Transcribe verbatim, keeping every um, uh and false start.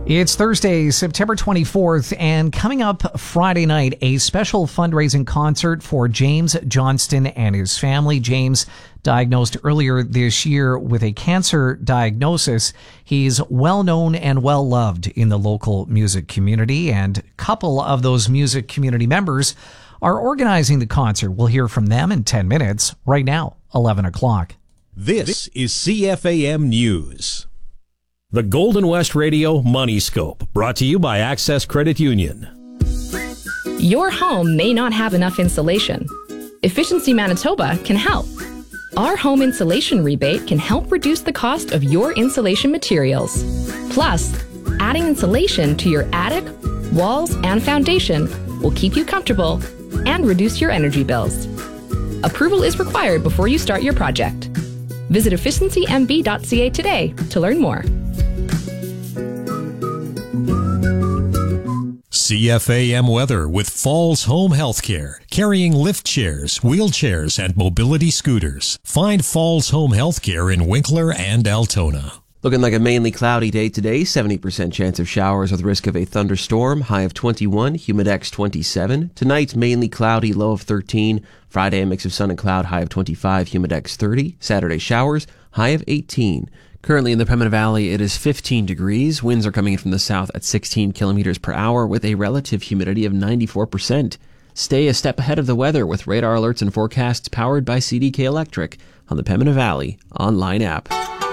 It's Thursday, September twenty-fourth, and coming up Friday night, a special fundraising concert for James Johnston and his family. James, diagnosed earlier this year with a cancer diagnosis. He's well known and well loved in the local music community, and a couple of those music community members are organizing the concert. We'll hear from them in ten minutes. Right now, eleven o'clock. This is C F A M News. The Golden West Radio Money Scope, brought to you by Access Credit Union. Your home may not have enough insulation. Efficiency Manitoba can help. Our home insulation rebate can help reduce the cost of your insulation materials. Plus, adding insulation to your attic, walls, and foundation will keep you comfortable and reduce your energy bills. Approval is required before you start your project. Visit efficiency m b dot c a today to learn more. C F A M weather with Falls Home Healthcare, carrying lift chairs, wheelchairs, and mobility scooters. Find Falls Home Healthcare in Winkler and Altona. Looking like a mainly cloudy day today, seventy percent chance of showers with risk of a thunderstorm, high of twenty-one, humidex twenty-seven. Tonight, mainly cloudy, low of thirteen. Friday, a mix of sun and cloud, high of twenty-five, humidex thirty. Saturday, showers, high of eighteen. Currently in the Pembina Valley, it is fifteen degrees. Winds are coming in from the south at sixteen kilometers per hour with a relative humidity of ninety-four percent. Stay a step ahead of the weather with radar alerts and forecasts powered by C D K Electric on the Pembina Valley online app.